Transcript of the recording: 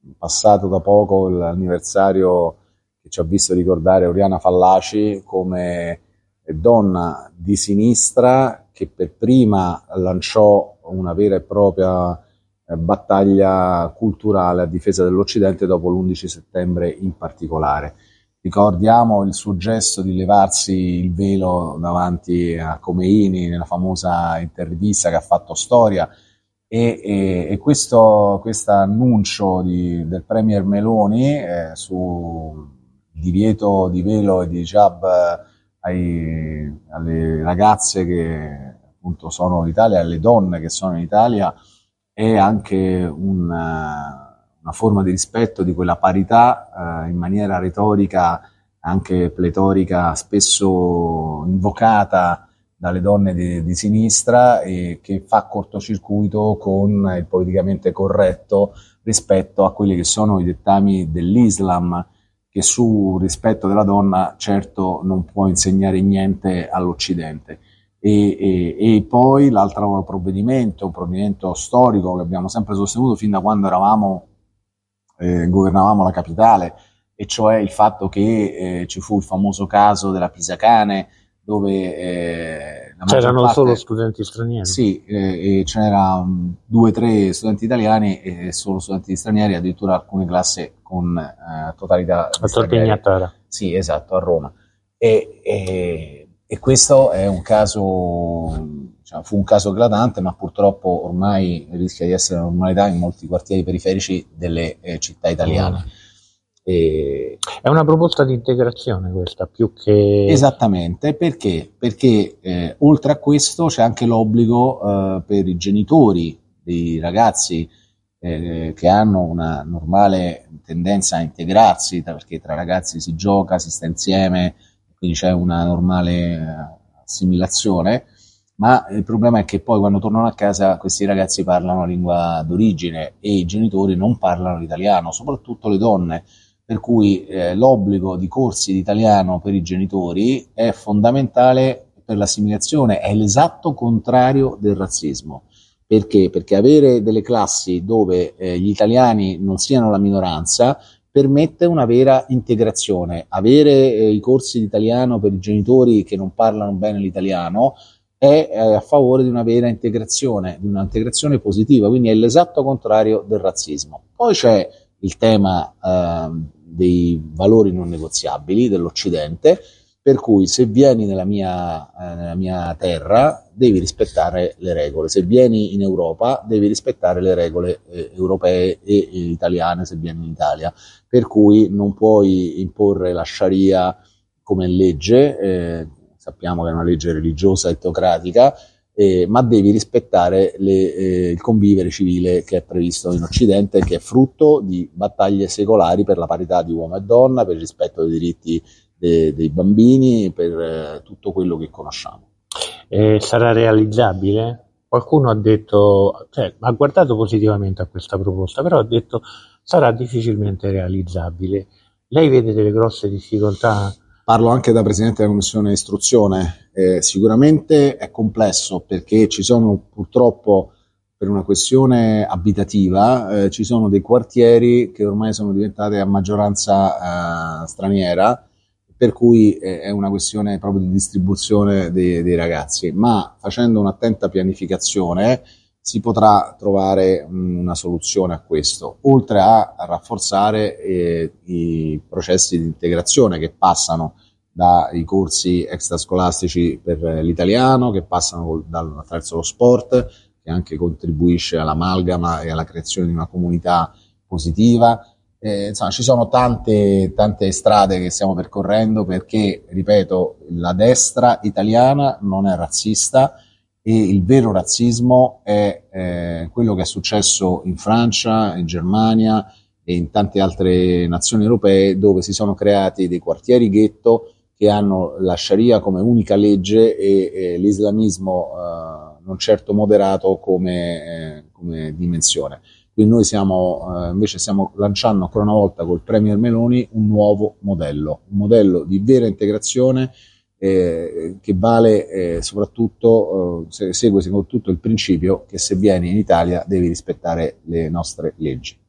passato da poco l'anniversario che ci ha visto ricordare Oriana Fallaci come donna di sinistra che per prima lanciò una vera e propria battaglia culturale a difesa dell'Occidente dopo l'11 settembre in particolare. Ricordiamo il suo gesto di levarsi il velo davanti a Khomeini nella famosa intervista che ha fatto storia, e questo annuncio del premier Meloni su divieto di velo e di hijab alle ragazze che appunto sono in Italia, alle donne che sono in Italia, è anche una forma di rispetto di quella parità in maniera retorica, anche pletorica, spesso invocata dalle donne di sinistra, e che fa cortocircuito con il politicamente corretto rispetto a quelli che sono i dettami dell'Islam, che sul rispetto della donna certo non può insegnare niente all'Occidente. E poi l'altro provvedimento, un provvedimento storico che abbiamo sempre sostenuto fin da quando governavamo la capitale, e cioè il fatto che ci fu il famoso caso della Pisacane, dove c'erano solo studenti stranieri. Sì, e c'erano 2 o 3 studenti italiani e solo studenti stranieri, addirittura alcune classi con totalità a Torpignatara. Sì, esatto, a Roma. E questo è un caso, diciamo, fu un caso eclatante, ma purtroppo ormai rischia di essere la normalità in molti quartieri periferici delle città italiane. È una proposta di integrazione questa, più che... Esattamente, perché? Perché oltre a questo c'è anche l'obbligo per i genitori dei ragazzi che hanno una normale tendenza a integrarsi, perché tra ragazzi si gioca, si sta insieme, quindi c'è una normale assimilazione, ma il problema è che poi quando tornano a casa questi ragazzi parlano la lingua d'origine e i genitori non parlano l'italiano, soprattutto le donne. Per cui l'obbligo di corsi di italiano per i genitori è fondamentale per l'assimilazione, è l'esatto contrario del razzismo. Perché? Perché avere delle classi dove gli italiani non siano la minoranza permette una vera integrazione. Avere i corsi di italiano per i genitori che non parlano bene l'italiano è a favore di una vera integrazione, di un'integrazione positiva, quindi è l'esatto contrario del razzismo. Poi c'è il tema dei valori non negoziabili dell'Occidente, per cui se vieni nella mia terra devi rispettare le regole, se vieni in Europa devi rispettare le regole europee e italiane se vieni in Italia, per cui non puoi imporre la Sharia come legge, sappiamo che è una legge religiosa e teocratica, ma devi rispettare il convivere civile che è previsto in Occidente, che è frutto di battaglie secolari per la parità di uomo e donna, per il rispetto dei diritti dei bambini, per tutto quello che conosciamo. Sarà realizzabile? Qualcuno ha detto, ha guardato positivamente a questa proposta, però ha detto sarà difficilmente realizzabile. Lei vede delle grosse difficoltà? Parlo anche da Presidente della Commissione di Istruzione. Sicuramente è complesso perché ci sono purtroppo, per una questione abitativa, ci sono dei quartieri che ormai sono diventati a maggioranza straniera, per cui è una questione proprio di distribuzione dei ragazzi, ma facendo un'attenta pianificazione si potrà trovare una soluzione a questo, oltre a rafforzare i processi di integrazione che passano dai corsi extrascolastici per l'italiano, che passano attraverso lo sport, che anche contribuisce all'amalgama e alla creazione di una comunità positiva. Insomma, ci sono tante strade che stiamo percorrendo perché, ripeto, la destra italiana non è razzista, e il vero razzismo è quello che è successo in Francia, in Germania e in tante altre nazioni europee, dove si sono creati dei quartieri ghetto che hanno la Sharia come unica legge e l'islamismo non certo moderato come dimensione. Quindi noi invece stiamo lanciando ancora una volta col Premier Meloni un nuovo modello, un modello di vera integrazione che vale soprattutto, segue soprattutto il principio che se vieni in Italia devi rispettare le nostre leggi.